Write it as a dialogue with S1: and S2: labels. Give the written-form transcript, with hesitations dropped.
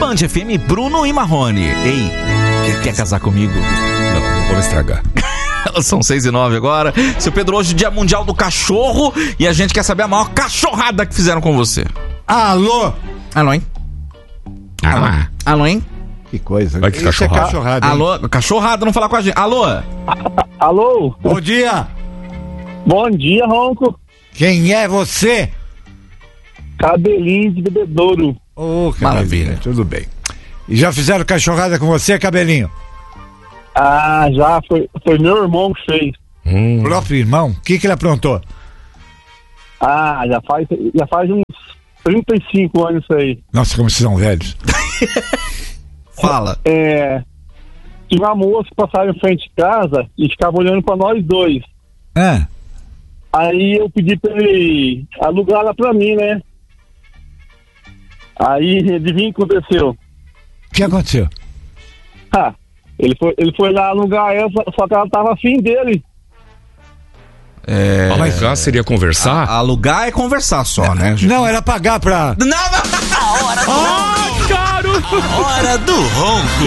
S1: Band FM, Bruno e Marrone. Ei, quer casar comigo?
S2: Não vou estragar.
S1: São 6:09 agora. Seu Pedro, hoje é Dia Mundial do Cachorro e a gente quer saber a maior cachorrada que fizeram com você.
S3: Alô?
S1: Alô, hein? Alô, hein?
S3: Que coisa.
S2: Olha que cachorrada.
S1: Alô, cachorrada, não falar com a gente. Alô?
S4: Alô?
S3: Bom dia.
S4: Bom dia, Ronco.
S3: Quem é você?
S4: Cabelinho de bebedouro.
S3: Ô,
S1: Maravilha.
S3: Tudo bem. E já fizeram cachorrada com você, Cabelinho?
S4: Ah, já foi meu irmão que fez.
S3: Próprio irmão? O que ele aprontou?
S4: Ah, já faz uns 35 anos isso aí.
S3: Nossa, como vocês são velhos.
S1: Fala.
S4: Tinha uma moça que passava em frente de casa e ficava olhando pra nós dois. Aí eu pedi pra ele alugar ela pra mim, né? Aí, adivinha o que aconteceu?
S3: O que aconteceu?
S4: Ele foi lá alugar ela, só que ela tava afim dele.
S2: Alugar seria conversar?
S1: Alugar é conversar só, né?
S3: Não, era pagar pra...
S1: Não! A hora do ronco.